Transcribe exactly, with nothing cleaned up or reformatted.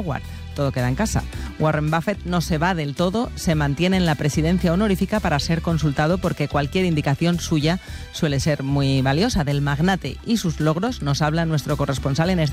Harvard. Todo queda en casa. Warren Buffett no se va del todo, se mantiene en la presidencia honorífica para ser consultado porque cualquier indicación suya suele ser muy valiosa. Del magnate y sus logros nos habla nuestro corresponsal en esta